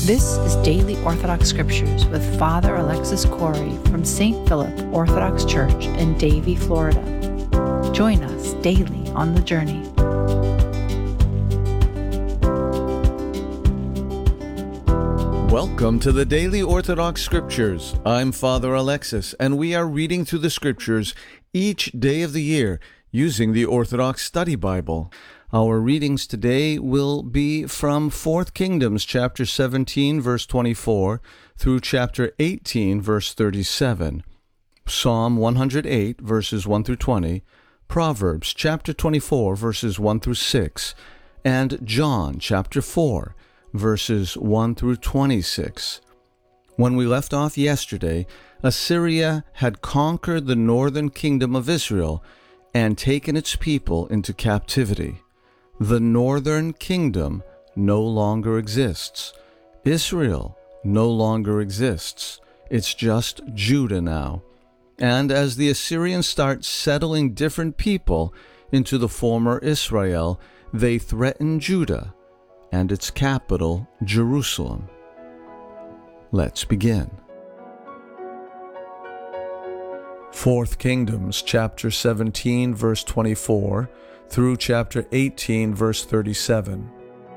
This is Daily Orthodox Scriptures with Father Alexis Corey from St. Philip Orthodox Church in Davie, Florida. Join us daily on the journey. Welcome to the Daily Orthodox Scriptures. I'm Father Alexis, and we are reading through the Scriptures each day of the year using the Orthodox Study Bible. Our readings today will be from 4 Kings, chapter 17, verse 24, through chapter 18, verse 37, Psalm 108, verses 1 through 20, Proverbs, chapter 24, verses 1 through 6, and John, chapter 4, verses 1 through 26. When we left off yesterday, Assyria had conquered the northern kingdom of Israel and taken its people into captivity. The northern kingdom no longer exists. Israel no longer exists. It's just Judah now. And as the Assyrians start settling different people into the former Israel, they threaten Judah and its capital, Jerusalem. Let's begin. 4 Kings, chapter 17, verse 24, through chapter 18, verse 37.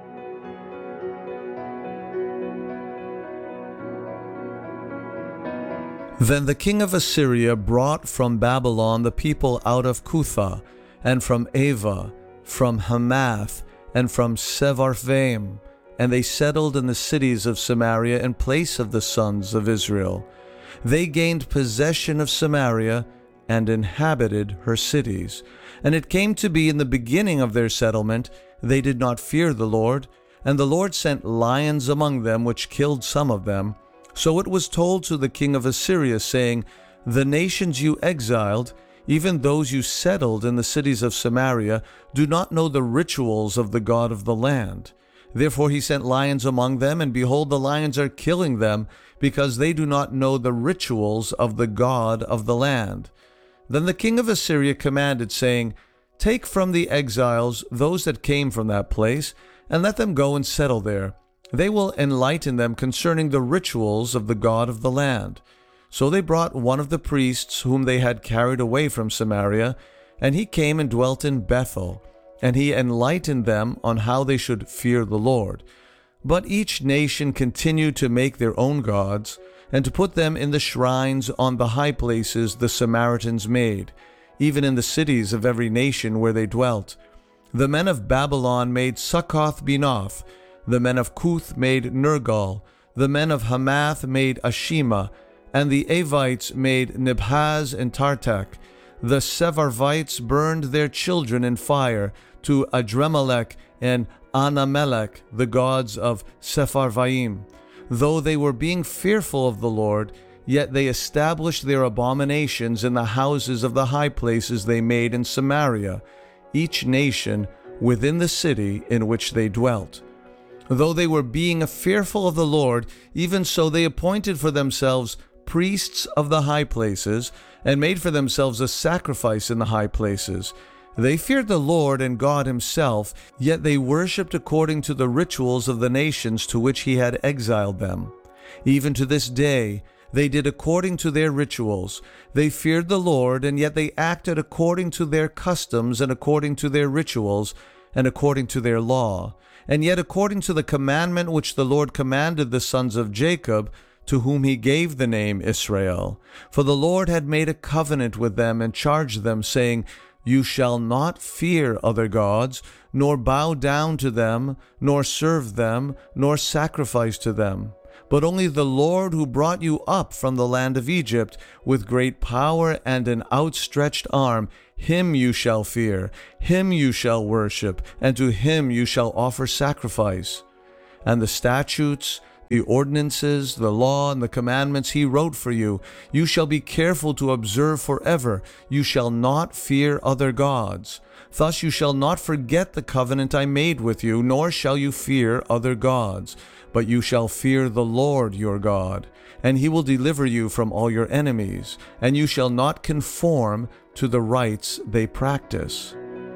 Then the king of Assyria brought from Babylon the people out of Cutha, and from Ava, from Hamath, and from Sepharvaim, and they settled in the cities of Samaria in place of the sons of Israel. They gained possession of Samaria and inhabited her cities. And it came to be in the beginning of their settlement, they did not fear the Lord, and the Lord sent lions among them, which killed some of them. So it was told to the king of Assyria, saying, The nations you exiled, even those you settled in the cities of Samaria, do not know the rituals of the God of the land. Therefore he sent lions among them, and behold, the lions are killing them, because they do not know the rituals of the God of the land. Then the king of Assyria commanded, saying, Take from the exiles those that came from that place, and let them go and settle there. They will enlighten them concerning the rituals of the God of the land. So they brought one of the priests whom they had carried away from Samaria, and he came and dwelt in Bethel, and he enlightened them on how they should fear the Lord. But each nation continued to make their own gods, and to put them in the shrines on the high places the Samaritans made, even in the cities of every nation where they dwelt. The men of Babylon made Succoth-Benoth, the men of Cuth made Nergal, the men of Hamath made Ashima, and the Avites made Nibhaz and Tartak. The Sepharvites burned their children in fire to Adremelech and Anamelech, the gods of Sepharvaim. Though they were being fearful of the Lord, yet they established their abominations in the houses of the high places they made in Samaria, each nation within the city in which they dwelt. Though they were being fearful of the Lord, even so they appointed for themselves priests of the high places, and made for themselves a sacrifice in the high places. They feared the Lord and God himself, yet they worshipped according to the rituals of the nations to which he had exiled them. Even to this day, they did according to their rituals. They feared the Lord, and yet they acted according to their customs and according to their rituals and according to their law. And yet according to the commandment which the Lord commanded the sons of Jacob, to whom he gave the name Israel. For the Lord had made a covenant with them and charged them, saying, You shall not fear other gods, nor bow down to them, nor serve them, nor sacrifice to them. But only the Lord who brought you up from the land of Egypt with great power and an outstretched arm, him you shall fear, him you shall worship, and to him you shall offer sacrifice. And the statutes, the ordinances, the law, and the commandments he wrote for you, you shall be careful to observe forever. You shall not fear other gods. Thus you shall not forget the covenant I made with you, nor shall you fear other gods. But you shall fear the Lord your God, and he will deliver you from all your enemies, and you shall not conform to the rites they practice.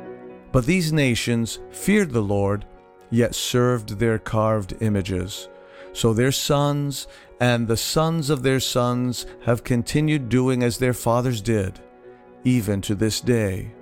But these nations feared the Lord, yet served their carved images. So their sons and the sons of their sons have continued doing as their fathers did, even to this day.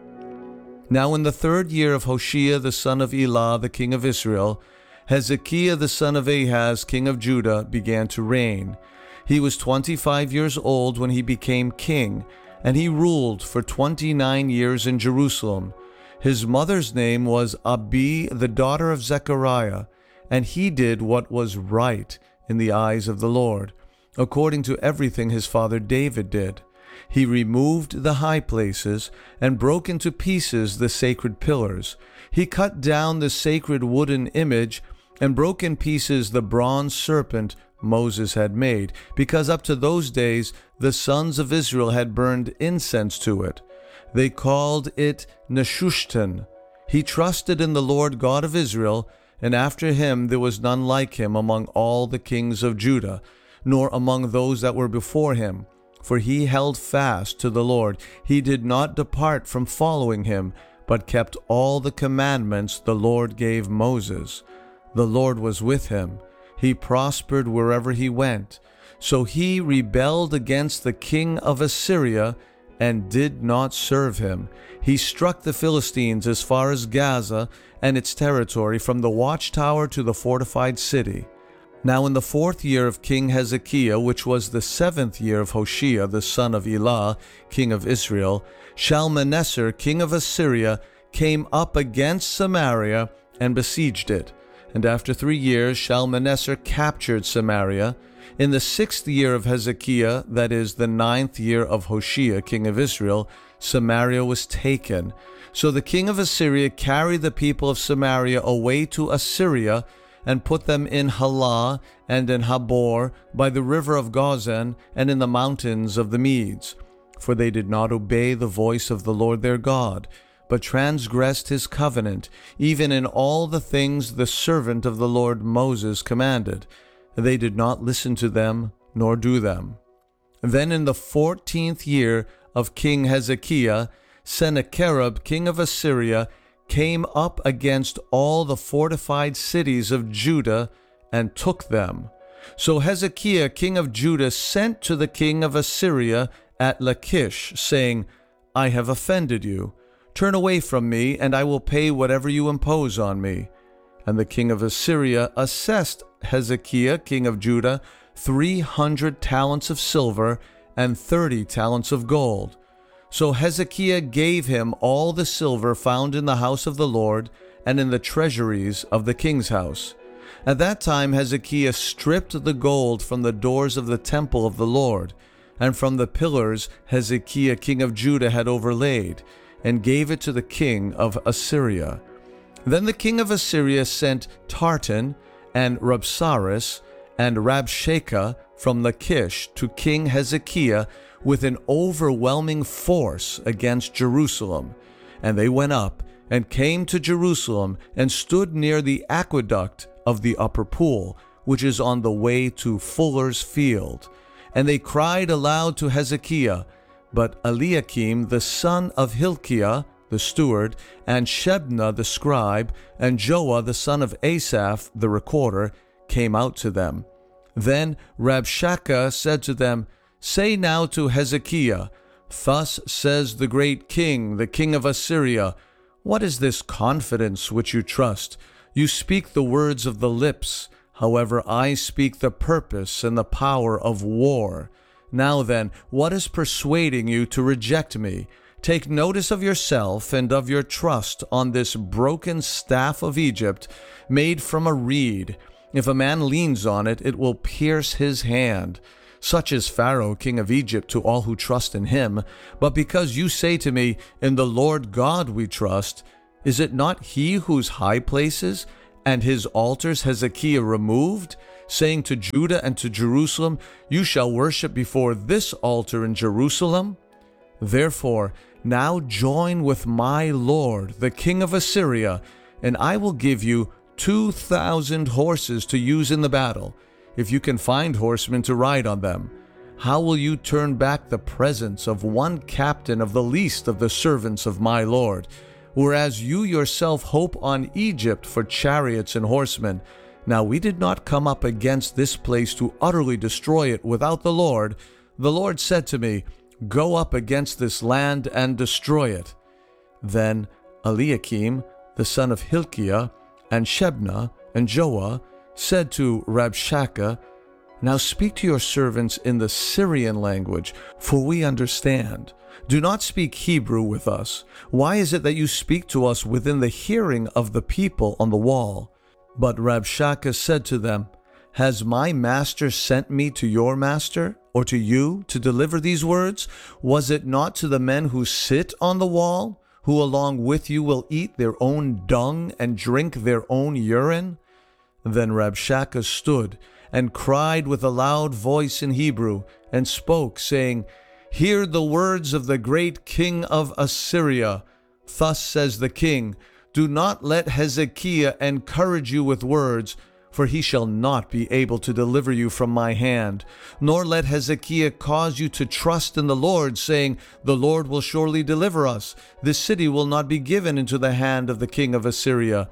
Now in the 3rd year of Hoshea the son of Elah, the king of Israel, Hezekiah the son of Ahaz, king of Judah, began to reign. He was 25 years old when he became king, and he ruled for 29 years in Jerusalem. His mother's name was Abi, the daughter of Zechariah, and he did what was right in the eyes of the Lord, according to everything his father David did. He removed the high places and broke into pieces the sacred pillars. He cut down the sacred wooden image and broke in pieces the bronze serpent Moses had made, because up to those days the sons of Israel had burned incense to it. They called it Neshushtan. He trusted in the Lord God of Israel, and after him there was none like him among all the kings of Judah, nor among those that were before him. For he held fast to the Lord. He did not depart from following him, but kept all the commandments the Lord gave Moses. The Lord was with him. He prospered wherever he went. So he rebelled against the king of Assyria and did not serve him. He struck the Philistines as far as Gaza and its territory, from the watchtower to the fortified city. Now in the 4th year of King Hezekiah, which was the 7th year of Hoshea the son of Elah, king of Israel, Shalmaneser, king of Assyria, came up against Samaria and besieged it. And after 3 years Shalmaneser captured Samaria. In the 6th year of Hezekiah, that is the 9th year of Hoshea, king of Israel, Samaria was taken. So the king of Assyria carried the people of Samaria away to Assyria, and put them in Halah and in Habor, by the river of Gozan, and in the mountains of the Medes. For they did not obey the voice of the Lord their God, but transgressed his covenant, even in all the things the servant of the Lord Moses commanded. They did not listen to them, nor do them. Then in the 14th year of King Hezekiah, Sennacherib, king of Assyria, came up against all the fortified cities of Judah and took them. So Hezekiah, king of Judah, sent to the king of Assyria at Lachish, saying, I have offended you. Turn away from me, and I will pay whatever you impose on me. And the king of Assyria assessed Hezekiah, king of Judah, 300 talents of silver and 30 talents of gold. So Hezekiah gave him all the silver found in the house of the Lord and in the treasuries of the king's house. At that time Hezekiah stripped the gold from the doors of the temple of the Lord, and from the pillars Hezekiah king of Judah had overlaid, and gave it to the king of Assyria. Then the king of Assyria sent Tartan and Rabsaris and Rabshakeh from Lachish to King Hezekiah with an overwhelming force against Jerusalem. And they went up and came to Jerusalem and stood near the aqueduct of the upper pool, which is on the way to Fuller's Field. And they cried aloud to Hezekiah. But Eliakim the son of Hilkiah the steward, and Shebna the scribe, and Joah the son of Asaph the recorder, came out to them. Then Rabshakeh said to them, Say now to Hezekiah, Thus says the great king, the king of Assyria, What is this confidence which you trust? You speak the words of the lips, however I speak the purpose and the power of war. Now then, what is persuading you to reject me? Take notice of yourself and of your trust on this broken staff of Egypt, made from a reed. If a man leans on it, it will pierce his hand. Such is Pharaoh, king of Egypt, to all who trust in him. But because you say to me, In the Lord God we trust, is it not he whose high places and his altars Hezekiah removed, saying to Judah and to Jerusalem, You shall worship before this altar in Jerusalem? Therefore, now join with my lord, the king of Assyria, and I will give you 2,000 horses to use in the battle, if you can find horsemen to ride on them. How will you turn back the presence of one captain of the least of the servants of my lord, whereas you yourself hope on Egypt for chariots and horsemen? Now we did not come up against this place to utterly destroy it without the Lord. The Lord said to me, Go up against this land and destroy it. Then Eliakim, the son of Hilkiah, and Shebna, and Joah, said to Rabshakeh, Now speak to your servants in the Syrian language, for we understand. Do not speak Hebrew with us. Why is it that you speak to us within the hearing of the people on the wall? But Rabshakeh said to them, Has my master sent me to your master, or to you, to deliver these words? Was it not to the men who sit on the wall, who along with you will eat their own dung and drink their own urine? Then Rabshakeh stood and cried with a loud voice in Hebrew, and spoke, saying, Hear the words of the great king of Assyria. Thus says the king, Do not let Hezekiah encourage you with words, for he shall not be able to deliver you from my hand. Nor let Hezekiah cause you to trust in the Lord, saying, The Lord will surely deliver us. This city will not be given into the hand of the king of Assyria.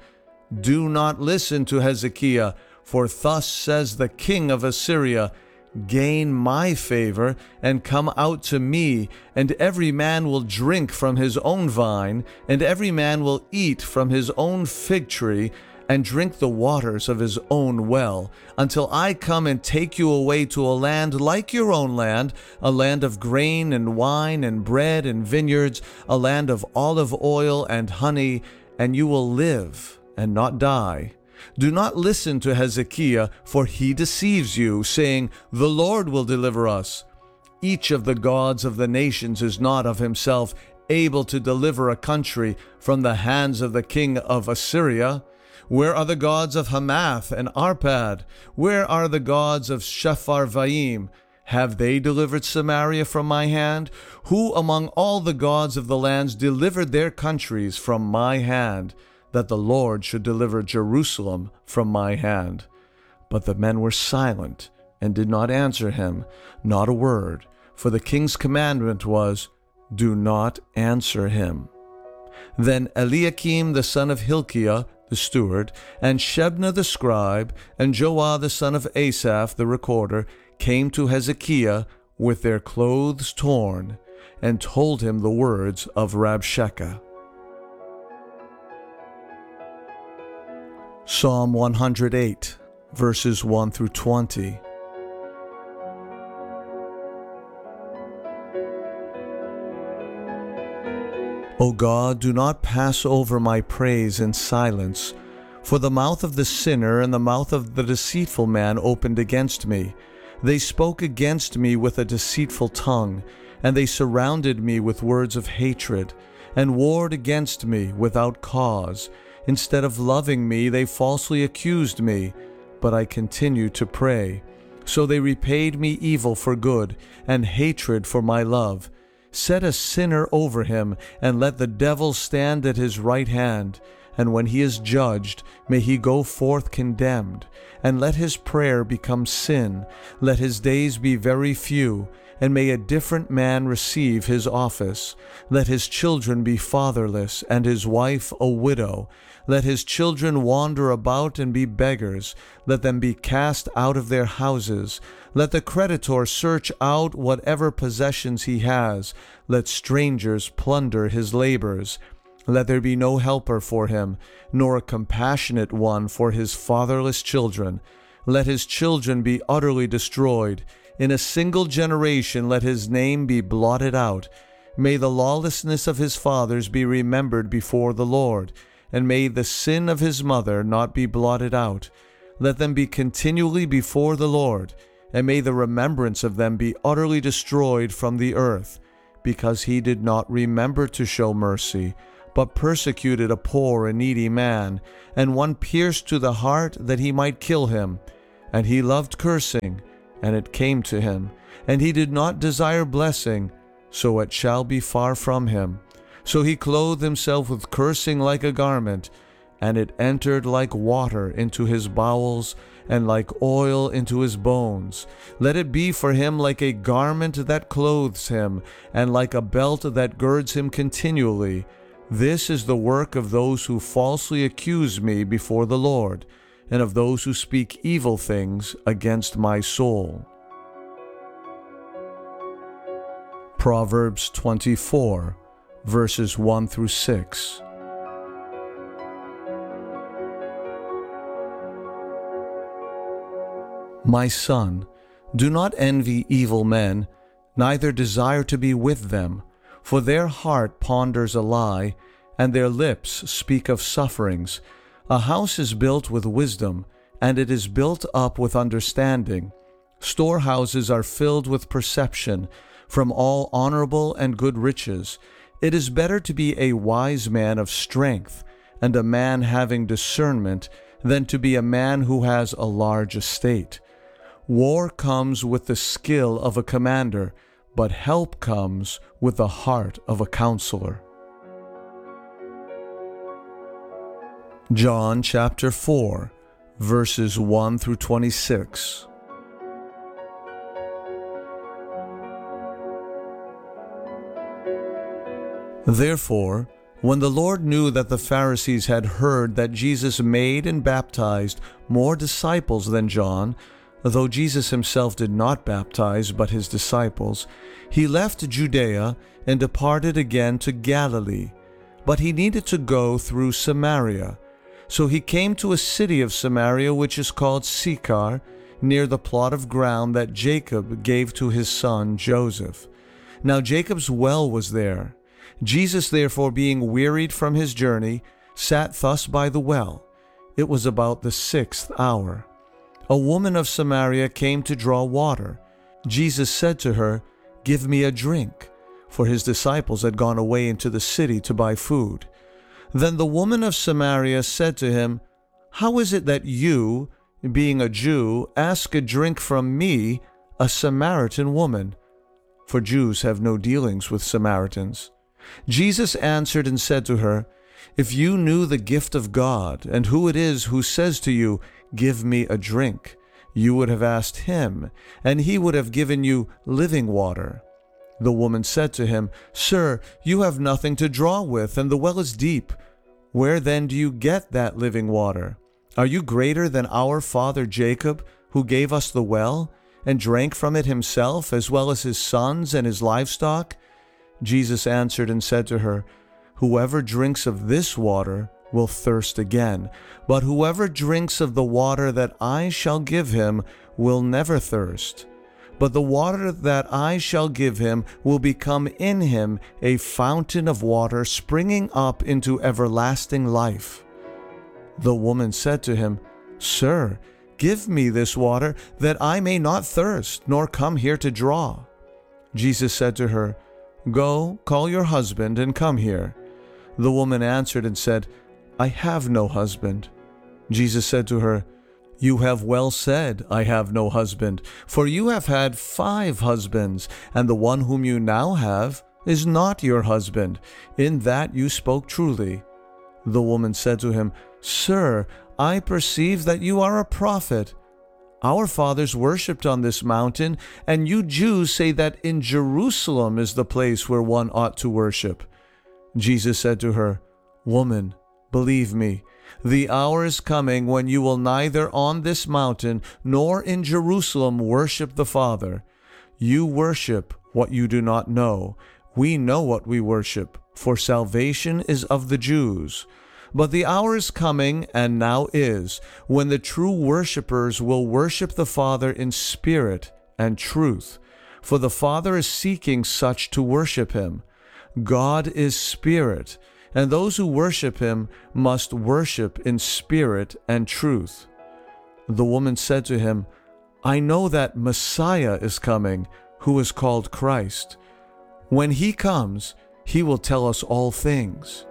Do not listen to Hezekiah, for thus says the king of Assyria, Gain my favor, and come out to me, and every man will drink from his own vine, and every man will eat from his own fig tree, and drink the waters of his own well, until I come and take you away to a land like your own land, a land of grain and wine and bread and vineyards, a land of olive oil and honey, and you will live and not die. Do not listen to Hezekiah, for he deceives you, saying, The Lord will deliver us. Each of the gods of the nations is not of himself able to deliver a country from the hands of the king of Assyria. Where are the gods of Hamath and Arpad? Where are the gods of Sepharvaim? Have they delivered Samaria from my hand? Who among all the gods of the lands delivered their countries from my hand, that the Lord should deliver Jerusalem from my hand? But the men were silent and did not answer him, not a word, for the king's commandment was, Do not answer him. Then Eliakim the son of Hilkiah the steward, and Shebna the scribe, and Joah the son of Asaph the recorder, came to Hezekiah with their clothes torn, and told him the words of Rabshakeh. Psalm 108, verses 1 through 20. O God, do not pass over my praise in silence, for the mouth of the sinner and the mouth of the deceitful man opened against me. They spoke against me with a deceitful tongue, and they surrounded me with words of hatred, and warred against me without cause. Instead of loving me, they falsely accused me, but I continued to pray. So they repaid me evil for good, and hatred for my love. Set a sinner over him, and let the devil stand at his right hand. And when he is judged, may he go forth condemned. And let his prayer become sin. Let his days be very few, and may a different man receive his office. Let his children be fatherless, and his wife a widow. Let his children wander about and be beggars. Let them be cast out of their houses. Let the creditor search out whatever possessions he has. Let strangers plunder his labors. Let there be no helper for him, nor a compassionate one for his fatherless children. Let his children be utterly destroyed. In a single generation let his name be blotted out. May the lawlessness of his fathers be remembered before the Lord, and may the sin of his mother not be blotted out. Let them be continually before the Lord, and may the remembrance of them be utterly destroyed from the earth, because he did not remember to show mercy, but persecuted a poor and needy man, and one pierced to the heart that he might kill him. And he loved cursing, and it came to him, and he did not desire blessing, so it shall be far from him. So he clothed himself with cursing like a garment, and it entered like water into his bowels, and like oil into his bones. Let it be for him like a garment that clothes him, and like a belt that girds him continually. This is the work of those who falsely accuse me before the Lord. and of those who speak evil things against my soul. Proverbs 24, verses 1 through 6. My son, do not envy evil men, neither desire to be with them, for their heart ponders a lie, and their lips speak of sufferings. A house is built with wisdom, and it is built up with understanding. Storehouses are filled with perception, from all honorable and good riches. It is better to be a wise man of strength, and a man having discernment, than to be a man who has a large estate. War comes with the skill of a commander, but help comes with the heart of a counselor. John chapter 4, verses 1 through 26. Therefore, when the Lord knew that the Pharisees had heard that Jesus made and baptized more disciples than John, though Jesus himself did not baptize but his disciples, he left Judea and departed again to Galilee. But he needed to go through Samaria. So he came to a city of Samaria which is called Sychar, near the plot of ground that Jacob gave to his son Joseph. Now Jacob's well was there. Jesus therefore, being wearied from his journey, sat thus by the well. It was about the 6th hour. A woman of Samaria came to draw water. Jesus said to her, "Give me a drink," for his disciples had gone away into the city to buy food. Then the woman of Samaria said to him, "How is it that you, being a Jew, ask a drink from me, a Samaritan woman?" For Jews have no dealings with Samaritans. Jesus answered and said to her, "If you knew the gift of God, and who it is who says to you, 'Give me a drink,' you would have asked him, and he would have given you living water." The woman said to him, "Sir, you have nothing to draw with, and the well is deep. Where then do you get that living water? Are you greater than our father Jacob, who gave us the well, and drank from it himself, as well as his sons and his livestock?" Jesus answered and said to her, "Whoever drinks of this water will thirst again, but whoever drinks of the water that I shall give him will never thirst. But the water that I shall give him will become in him a fountain of water springing up into everlasting life." The woman said to him, "Sir, give me this water, that I may not thirst, nor come here to draw." Jesus said to her, "Go, call your husband and come here." The woman answered and said, "I have no husband." Jesus said to her, "You have well said, 'I have no husband,' for you have had 5 husbands, and the one whom you now have is not your husband. In that you spoke truly." The woman said to him, "Sir, I perceive that you are a prophet. Our fathers worshipped on this mountain, and you Jews say that in Jerusalem is the place where one ought to worship." Jesus said to her, "Woman, believe me, the hour is coming when you will neither on this mountain nor in Jerusalem worship the Father. You worship what you do not know. We know what we worship, for salvation is of the Jews. But the hour is coming, and now is, when the true worshipers will worship the Father in spirit and truth, for the Father is seeking such to worship him. God is spirit, and those who worship him must worship in spirit and truth." The woman said to him, "I know that Messiah is coming, who is called Christ. When he comes, he will tell us all things."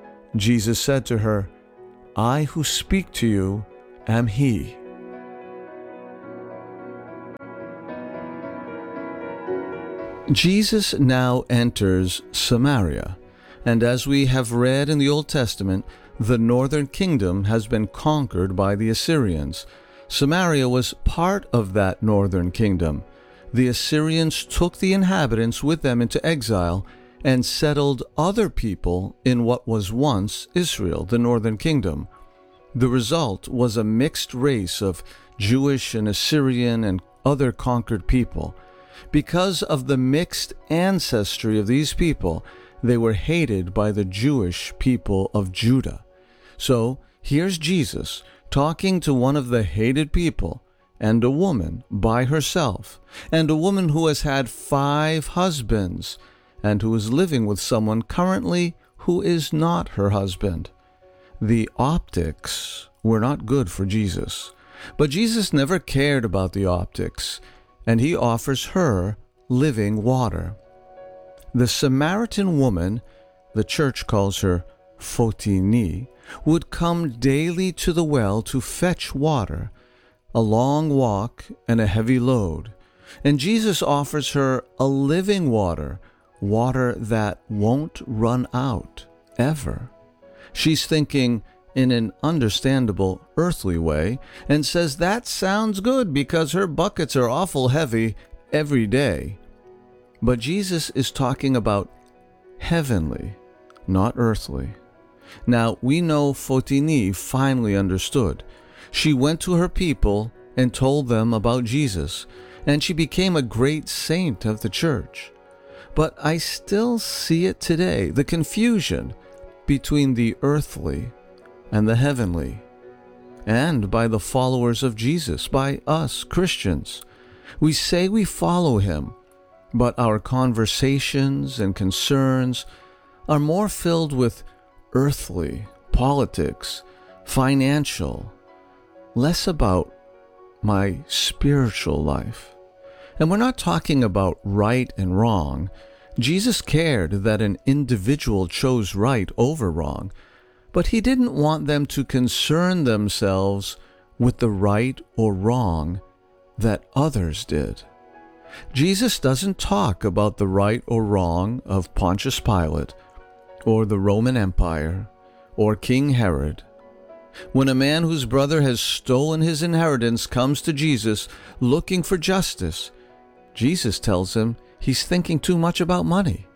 Jesus said to her, "I who speak to you am he." Jesus now enters Samaria, and as we have read in the Old Testament, the northern kingdom has been conquered by the Assyrians. Samaria was part of that northern kingdom. The Assyrians took the inhabitants with them into exile and settled other people in what was once Israel, the northern kingdom. The result was a mixed race of Jewish and Assyrian and other conquered people. Because of the mixed ancestry of these people, they were hated by the Jewish people of Judah. So here's Jesus talking to one of the hated people, and a woman by herself, and a woman who has had 5 husbands, and who is living with someone currently who is not her husband. The optics were not good for Jesus, but Jesus never cared about the optics, and he offers her living water. The Samaritan woman, the church calls her Photini, would come daily to the well to fetch water, a long walk and a heavy load, and Jesus offers her a living water, water that won't run out, ever. She's thinking in an understandable earthly way and says that sounds good because her buckets are awful heavy every day. But Jesus is talking about heavenly, not earthly. Now, we know Photini finally understood. She went to her people and told them about Jesus, and she became a great saint of the church. But I still see it today, the confusion between the earthly and the heavenly, and by the followers of Jesus, by us Christians. We say we follow him, but our conversations and concerns are more filled with earthly, politics, financial, less about my spiritual life. And we're not talking about right and wrong. Jesus cared that an individual chose right over wrong, but he didn't want them to concern themselves with the right or wrong that others did. Jesus doesn't talk about the right or wrong of Pontius Pilate, or the Roman Empire, or King Herod. When a man whose brother has stolen his inheritance comes to Jesus looking for justice, Jesus tells him he's thinking too much about money.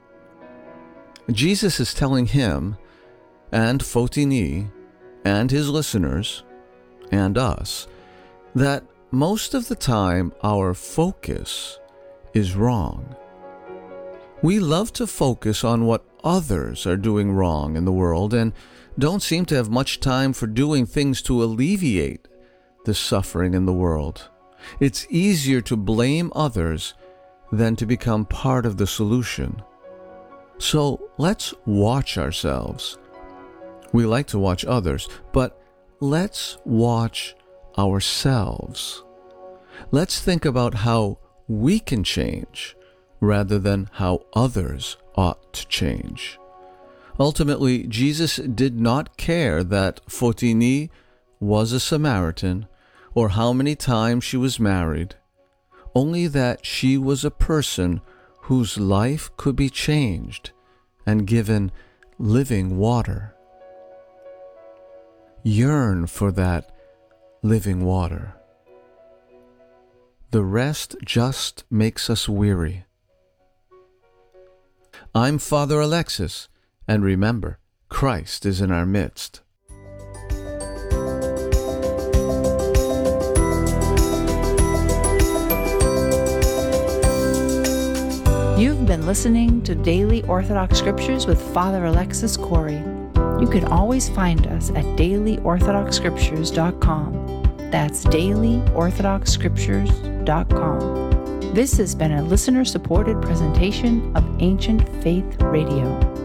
Jesus is telling him, and Photini, and his listeners, and us, that most of the time our focus is wrong. We love to focus on what others are doing wrong in the world and don't seem to have much time for doing things to alleviate the suffering in the world. It's easier to blame others than to become part of the solution. So let's watch ourselves. We like to watch others, but let's watch ourselves. Let's think about how we can change rather than how others ought to change. Ultimately, Jesus did not care that Photini was a Samaritan or how many times she was married, only that she was a person whose life could be changed and given living water. Yearn for that living water. The rest just makes us weary. I'm Father Alexis, and remember, Christ is in our midst. You've been listening to Daily Orthodox Scriptures with Father Alexis Corey. You can always find us at dailyorthodoxscriptures.com. That's dailyorthodoxscriptures.com. This has been a listener-supported presentation of Ancient Faith Radio.